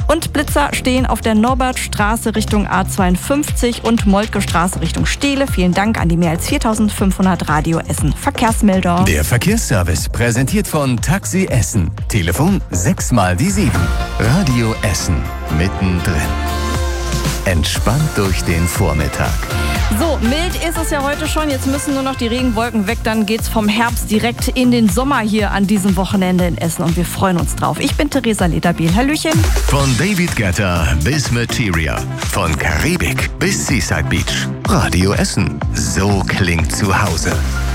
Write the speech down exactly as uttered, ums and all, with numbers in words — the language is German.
Und Blitzer stehen auf der Norbertstraße Richtung A zweiundfünfzig und Moltke Straße Richtung Steele. Vielen Dank an die mehr als viertausendfünfhundert Radio Essen Verkehrsmelder. Der Verkehrsservice präsentiert von Taxi Essen. Telefon sechs mal die sieben. Radio Essen. Mittendrin. Entspannt durch den Vormittag. So, mild ist es ja heute schon. Jetzt müssen nur noch die Regenwolken weg. Dann geht's vom Herbst direkt in den Sommer hier an diesem Wochenende in Essen. Und wir freuen uns drauf. Ich bin Theresa Lederbiel. Hallöchen. Von David Guetta bis Materia. Von Karibik bis Seaside Beach. Radio Essen. So klingt zu Hause.